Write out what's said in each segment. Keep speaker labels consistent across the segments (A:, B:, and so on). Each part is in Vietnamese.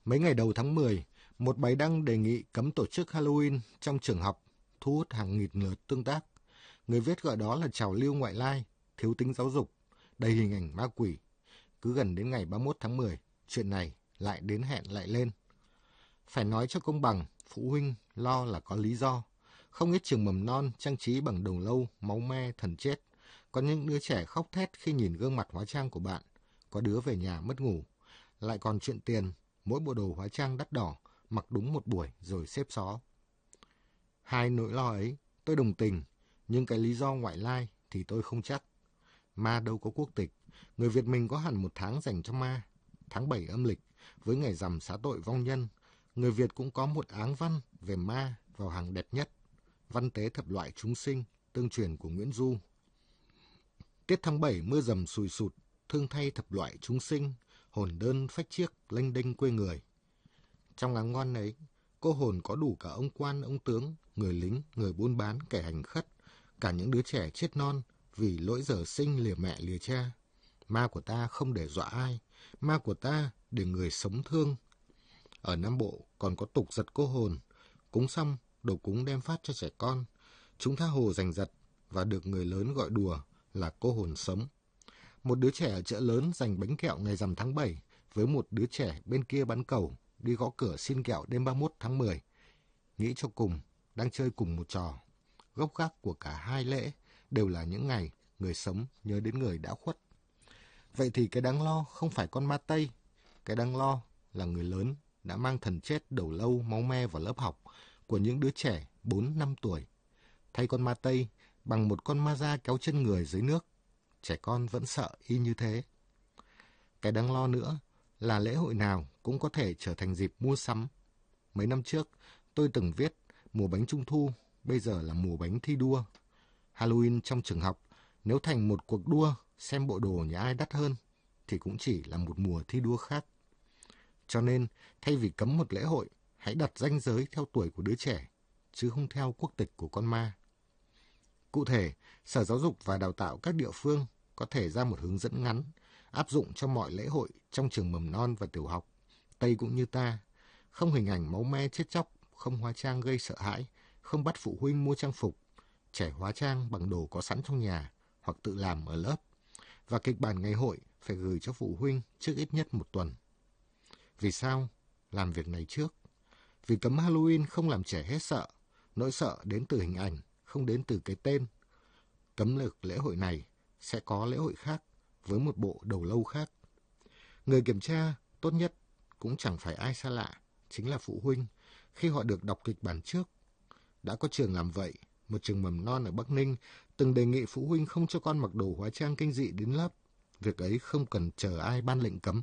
A: Mấy ngày đầu tháng 10, một bài đăng đề nghị cấm tổ chức Halloween trong trường học thu hút hàng nghìn lượt tương tác. Người viết gọi đó là trào lưu ngoại lai, thiếu tính giáo dục, đầy hình ảnh ma quỷ. Cứ gần đến ngày 31 tháng 10, chuyện này lại đến hẹn lại lên. Phải nói cho công bằng, phụ huynh lo là có lý do. Không ít trường mầm non trang trí bằng đầu lâu, máu me, thần chết. Có những đứa trẻ khóc thét khi nhìn gương mặt hóa trang của bạn. Có đứa về nhà mất ngủ. Lại còn chuyện tiền, mỗi bộ đồ hóa trang đắt đỏ, mặc đúng một buổi rồi xếp xó. Hai nỗi lo ấy, tôi đồng tình, nhưng cái lý do ngoại lai thì tôi không chắc. Ma đâu có quốc tịch, người Việt mình có hẳn một tháng dành cho ma. Tháng 7 âm lịch, với ngày rằm xá tội vong nhân, người Việt cũng có một áng văn về ma vào hàng đẹp nhất. Văn tế thập loại chúng sinh, tương truyền của Nguyễn Du. Tiết tháng 7 mưa rầm sùi sụt, thương thay thập loại chúng sinh, hồn đơn phách chiếc lênh đênh quê người. Trong áng ngon ấy, cô hồn có đủ cả ông quan, ông tướng, người lính, người buôn bán, kẻ hành khất, cả những đứa trẻ chết non vì lỗi dở sinh lìa mẹ lìa cha. Ma của ta không để dọa ai, ma của ta để người sống thương. Ở Nam Bộ còn có tục giật cô hồn, cúng xong, đồ cúng đem phát cho trẻ con. Chúng tha hồ giành giật và được người lớn gọi đùa là cô hồn sống. Một đứa trẻ ở chợ lớn giành bánh kẹo ngày rằm tháng 7 với một đứa trẻ bên kia bán cầu đi gõ cửa xin kẹo đêm 31 tháng 10. Nghĩ cho cùng, đang chơi cùng một trò. Gốc gác của cả hai lễ đều là những ngày người sống nhớ đến người đã khuất. Vậy thì cái đáng lo không phải con ma Tây, cái đáng lo là người lớn đã mang thần chết đầu lâu máu me vào lớp học của những đứa trẻ 4-5 tuổi. Thay con ma Tây bằng một con ma da kéo chân người dưới nước, trẻ con vẫn sợ y như thế. Cái đáng lo nữa là lễ hội nào cũng có thể trở thành dịp mua sắm. Mấy năm trước, tôi từng viết mùa bánh trung thu, bây giờ là mùa bánh thi đua. Halloween trong trường học, nếu thành một cuộc đua xem bộ đồ nhà ai đắt hơn, thì cũng chỉ là một mùa thi đua khác. Cho nên, thay vì cấm một lễ hội, hãy đặt ranh giới theo tuổi của đứa trẻ, chứ không theo quốc tịch của con ma. Cụ thể, Sở Giáo dục và Đào tạo các địa phương có thể ra một hướng dẫn ngắn, áp dụng cho mọi lễ hội trong trường mầm non và tiểu học, Tây cũng như ta, không hình ảnh máu me chết chóc, không hóa trang gây sợ hãi, không bắt phụ huynh mua trang phục, trẻ hóa trang bằng đồ có sẵn trong nhà hoặc tự làm ở lớp, và kịch bản ngày hội phải gửi cho phụ huynh trước ít nhất 1 tuần. Vì sao làm việc này trước? Vì cấm Halloween không làm trẻ hết sợ, nỗi sợ đến từ hình ảnh, không đến từ cái tên. Cấm được lễ hội này sẽ có lễ hội khác với một bộ đầu lâu khác. Người kiểm tra tốt nhất cũng chẳng phải ai xa lạ, chính là phụ huynh khi họ được đọc kịch bản trước. Đã có trường làm vậy, một trường mầm non ở Bắc Ninh từng đề nghị phụ huynh không cho con mặc đồ hóa trang kinh dị đến lớp. Việc ấy không cần chờ ai ban lệnh cấm.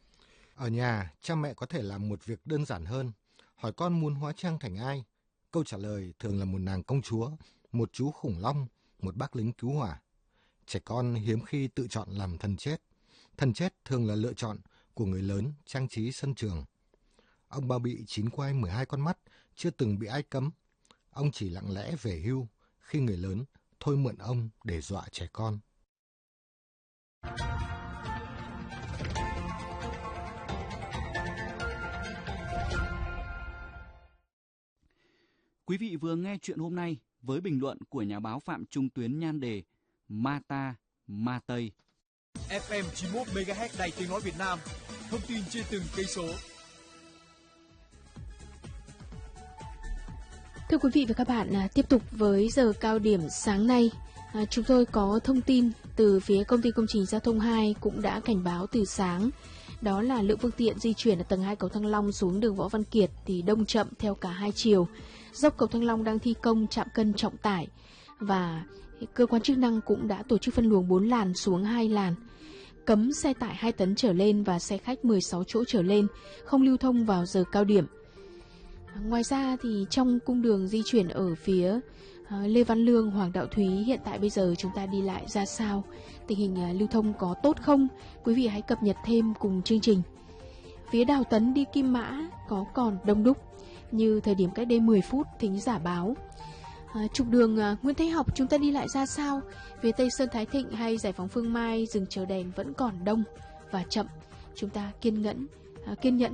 A: Ở nhà, cha mẹ có thể làm một việc đơn giản hơn, hỏi con muốn hóa trang thành ai. Câu trả lời thường là một nàng công chúa, một chú khủng long, một bác lính cứu hỏa. Trẻ con hiếm khi tự chọn làm thần chết. Thần chết thường là lựa chọn của người lớn trang trí sân trường. Ông Bao Bị 9 quai 12 con mắt, chưa từng bị ai cấm. Ông chỉ lặng lẽ về hưu khi người lớn thôi mượn ông để dọa trẻ con.
B: Quý vị vừa nghe chuyện hôm nay với bình luận của nhà báo Phạm Trung Tuyến nhan đề Ma Ta, Ma Tây.
C: FM 91 MHz Đài Tiếng nói Việt Nam. Thông tin trên từng cây số.
D: Thưa quý vị và các bạn, tiếp tục với giờ cao điểm sáng nay, chúng tôi có thông tin từ phía công ty công trình giao thông 2 cũng đã cảnh báo từ sáng. Đó là lượng phương tiện di chuyển ở tầng 2 cầu Thăng Long xuống đường Võ Văn Kiệt thì đông chậm theo cả hai chiều. Dốc cầu Thăng Long đang thi công trạm cân trọng tải và cơ quan chức năng cũng đã tổ chức phân luồng 4 làn xuống 2 làn. Cấm xe tải 2 tấn trở lên và xe khách 16 chỗ trở lên không lưu thông vào giờ cao điểm. Ngoài ra thì trong cung đường di chuyển ở phía Lê Văn Lương, Hoàng Đạo Thúy hiện tại bây giờ chúng ta đi lại ra sao? Tình hình lưu thông có tốt không? Quý vị hãy cập nhật thêm cùng chương trình. Phía Đào Tấn đi Kim Mã có còn đông đúc như thời điểm cách đây 10 phút thính giả báo. Trục đường Nguyễn Thái Học chúng ta đi lại ra sao? Phía Tây Sơn Thái Thịnh hay Giải phóng Phương Mai dừng chờ đèn vẫn còn đông và chậm. Chúng ta kiên nhẫn